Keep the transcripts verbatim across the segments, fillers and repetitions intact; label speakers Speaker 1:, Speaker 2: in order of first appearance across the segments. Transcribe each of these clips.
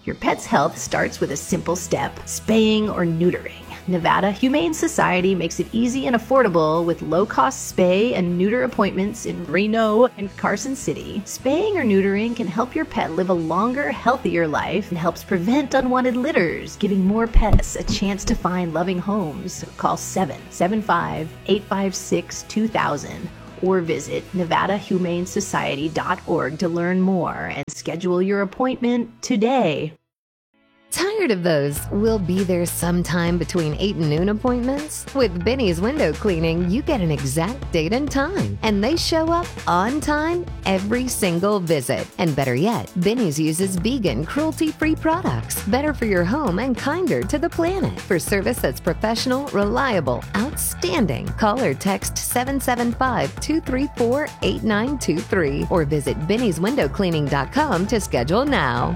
Speaker 1: Your pet's health starts with a simple step, spaying or neutering. Nevada Humane Society makes it easy and affordable with low-cost spay and neuter appointments in Reno and Carson City. Spaying or neutering can help your pet live a longer, healthier life and helps prevent unwanted litters, giving more pets a chance to find loving homes. Call seven seven five, eight five six, two thousand or visit nevada humane society dot org to learn more and schedule your appointment today.
Speaker 2: Tired of those "we'll be there sometime between eight and noon" appointments? With Benny's Window Cleaning, you get an exact date and time, and they show up on time every single visit. And better yet, Benny's uses vegan, cruelty-free products, better for your home and kinder to the planet. For service that's professional, reliable, outstanding, call or text seven seven five, two three four, eight nine two three or visit bennys window cleaning dot com to schedule now.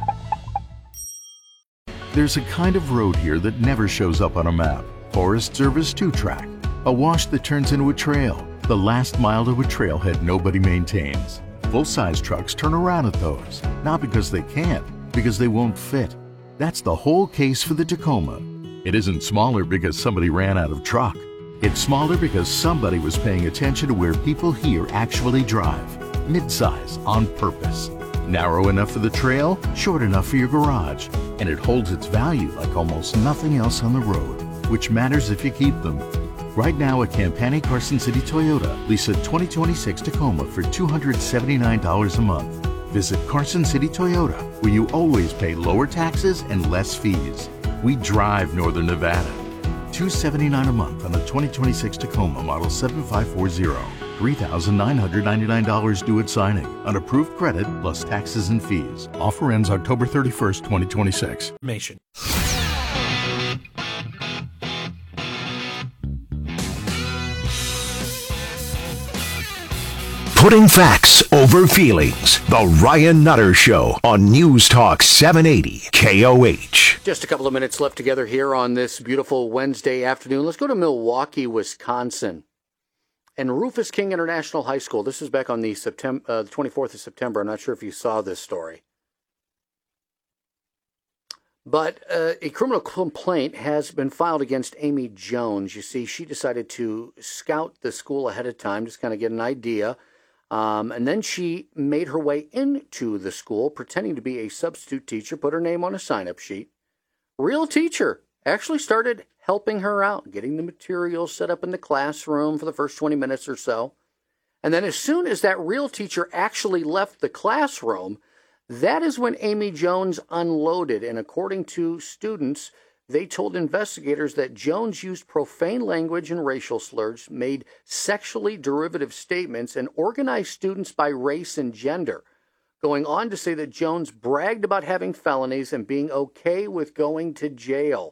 Speaker 3: There's a kind of road here that never shows up on a map. Forest Service two-track. A wash that turns into a trail. The last mile to a trailhead nobody maintains. Full-size trucks turn around at those. Not because they can't, because they won't fit. That's the whole case for the Tacoma. It isn't smaller because somebody ran out of truck. It's smaller because somebody was paying attention to where people here actually drive. Mid-size on purpose. Narrow enough for the trail, short enough for your garage. And it holds its value like almost nothing else on the road, which matters if you keep them. Right now at Campani Carson City Toyota, lease a twenty twenty-six Tacoma for two hundred seventy-nine dollars a month. Visit Carson City Toyota, where you always pay lower taxes and less fees. We drive Northern Nevada. two hundred seventy-nine dollars a month on a twenty twenty-six Tacoma model seven five four zero. three thousand nine hundred ninety-nine dollars due at signing. Unapproved credit plus taxes and fees. Offer ends October thirty-first, twenty twenty-six.
Speaker 4: Nation.
Speaker 5: Putting facts over feelings. The Ryan Nutter Show on News Talk seven eighty K O H.
Speaker 6: Just a couple of minutes left together here on this beautiful Wednesday afternoon. Let's go to Milwaukee, Wisconsin. And Rufus King International High School. This is back on the September, uh, the twenty-fourth of September. I'm not sure if you saw this story. But uh, a criminal complaint has been filed against Amy Jones. You see, she decided to scout the school ahead of time, just kind of get an idea. Um, and then she made her way into the school, pretending to be a substitute teacher, put her name on a sign-up sheet. Real teacher actually started helping her out, getting the materials set up in the classroom for the first twenty minutes or so. And then as soon as that real teacher actually left the classroom, that is when Amy Jones unloaded. And according to students, they told investigators that Jones used profane language and racial slurs, made sexually derivative statements, and organized students by race and gender, going on to say that Jones bragged about having felonies and being okay with going to jail.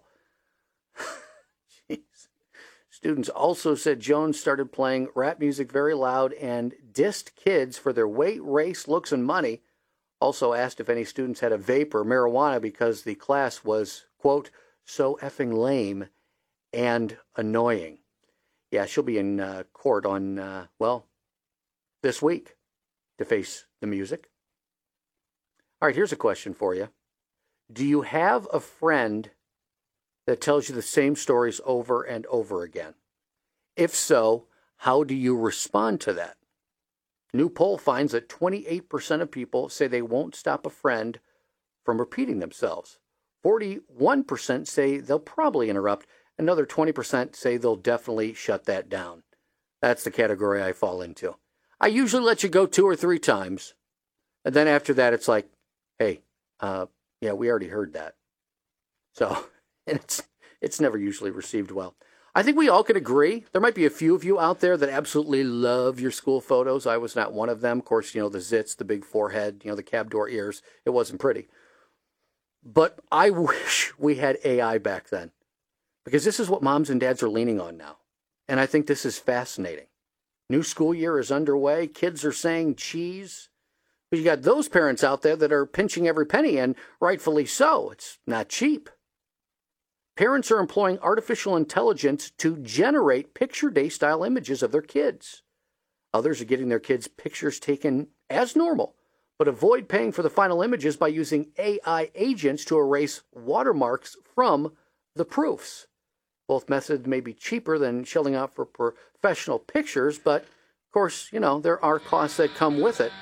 Speaker 6: Students also said Jones started playing rap music very loud and dissed kids for their weight, race, looks, and money. Also asked if any students had a vape or marijuana because the class was, quote, so effing lame and annoying. Yeah, she'll be in uh, court on, uh, well, this week to face the music. All right, here's a question for you. Do you have a friend that tells you the same stories over and over again? If so, how do you respond to that? New poll finds that twenty-eight percent of people say they won't stop a friend from repeating themselves. forty-one percent say they'll probably interrupt. Another twenty percent say they'll definitely shut that down. That's the category I fall into. I usually let you go two or three times. And then after that, it's like, hey, uh, yeah, we already heard that. So and it's it's never usually received well. I think we all could agree. There might be a few of you out there that absolutely love your school photos. I was not one of them. Of course, you know, the zits, the big forehead, you know, the cab door ears. It wasn't pretty. But I wish we had A I back then, because this is what moms and dads are leaning on now. And I think this is fascinating. New school year is underway. Kids are saying cheese. But you got those parents out there that are pinching every penny, and rightfully so. It's not cheap. Parents are employing artificial intelligence to generate picture day style images of their kids. Others are getting their kids' pictures taken as normal, but avoid paying for the final images by using A I agents to erase watermarks from the proofs. Both methods may be cheaper than shelling out for professional pictures, but of course, you know, there are costs that come with it.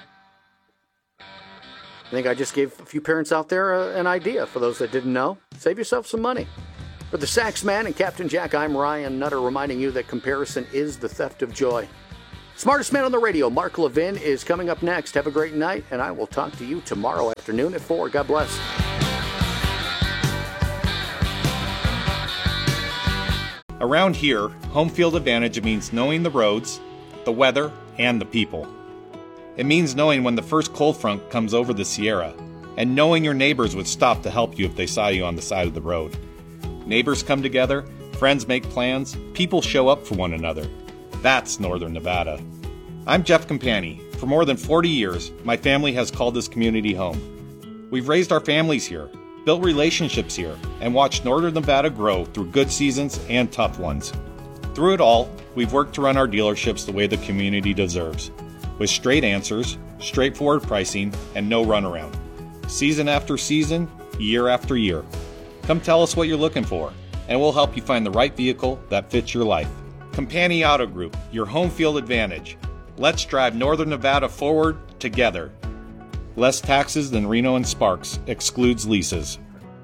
Speaker 6: I think I just gave a few parents out there uh, an idea. For those that didn't know, save yourself some money. For the Sax Man and Captain Jack, I'm Ryan Nutter, reminding you that comparison is the theft of joy. Smartest Man on the Radio, Mark Levin, is coming up next. Have a great night, and I will talk to you tomorrow afternoon at four. God bless.
Speaker 4: Around here, home field advantage means knowing the roads, the weather, and the people. It means knowing when the first cold front comes over the Sierra, and knowing your neighbors would stop to help you if they saw you on the side of the road. Neighbors come together, friends make plans, people show up for one another. That's Northern Nevada. I'm Jeff Campani. For more than forty years, my family has called this community home. We've raised our families here, built relationships here, and watched Northern Nevada grow through good seasons and tough ones. Through it all, we've worked to run our dealerships the way the community deserves, with straight answers, straightforward pricing, and no runaround. Season after season, year after year. Come tell us what you're looking for, and we'll help you find the right vehicle that fits your life. Campani Auto Group, your home field advantage. Let's drive Northern Nevada forward together. Less taxes than Reno and Sparks, excludes leases.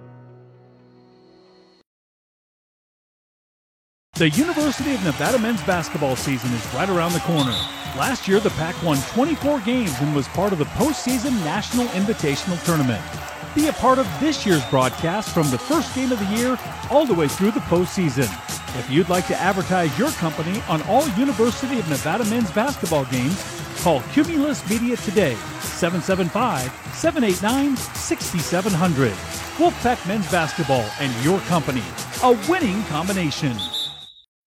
Speaker 7: The University of Nevada men's basketball season is right around the corner. Last year, the Pac won twenty-four games and was part of the postseason National Invitational Tournament. Be a part of this year's broadcast from the first game of the year all the way through the postseason. If you'd like to advertise your company on all University of Nevada men's basketball games, call Cumulus Media today, seven seven five, seven eight nine, six seven zero zero. Wolfpack Men's Basketball and your company, a winning combination.